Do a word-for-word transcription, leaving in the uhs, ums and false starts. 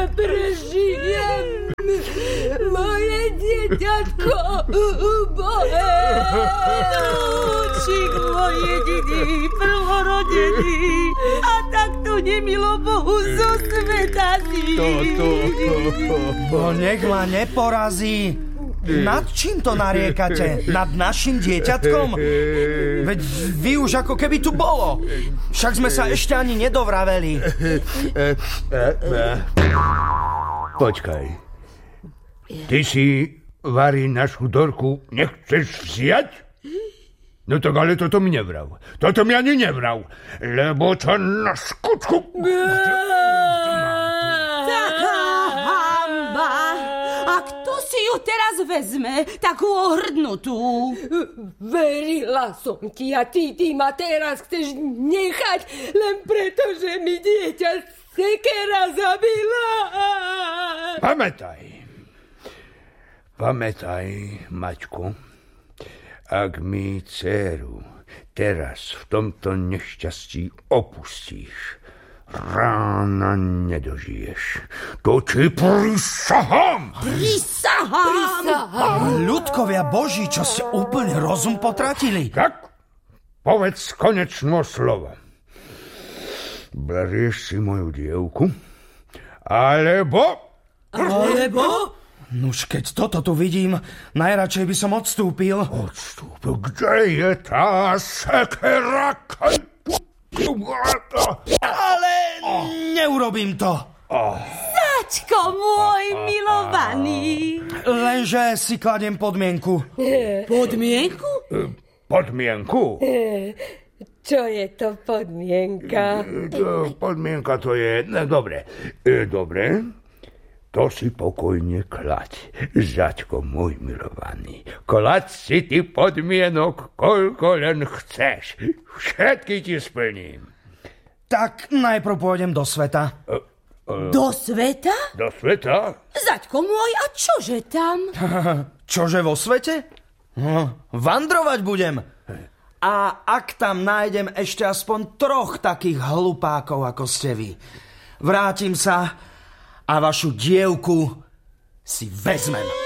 prežijem. Moje dieťatko, Bohe. Vnúčik môj jediný, prvorodený. A takto nemilo Bohu zo sveta si. To, to, to, to. No nech ma neporazí. Nad čím to nariekate? Nad našim dieťatkom? Veď vy už ako keby tu bolo. Však sme sa ešte ani nedovraveli. Počkaj. Ty si, Vari, našu Dorku nechceš vziať? No tak ale toto mi nevrav. Toto mi ani nevrav. Lebo to na skutku... Taká hamba. A kto si ju teraz vezme, takú ohrdnutú? Verila som ti a ty, ty ma teraz chceš nechať len preto, že mi dieťa sekera zabila. Pamätaj. Pamätaj, Maťku, ak mi dceru teraz v tomto nešťastí opustíš, rána nedožiješ. To ti prisahám! Prisahám! Ľudkovia Boží, čo ste úplne rozum potratili. Tak, povedz konečné slovo. Berieš si moju dievku, alebo... Alebo? Nuž, keď toto tu vidím, najradšej by som odstúpil. Odstúpil? Kde je tá sekera? Ale neurobím to. Sačko môj milovaný. Lenže si kladiem podmienku. Podmienku? Podmienku? Čo je to podmienka? Podmienka to je... Dobre, dobre. To si pokojne klaď, Zaďko môj milovaný. Klaď si ty podmienok, koľko len chceš. Všetky ti splním. Tak najprv pôjdem do sveta. Do sveta? Do sveta? Zaďko môj, a čože tam? Čože vo svete? No, vandrovať budem. A ak tam nájdem ešte aspoň troch takých hlupákov, ako ste vy, vrátim sa... a vašu dievku si vezmem.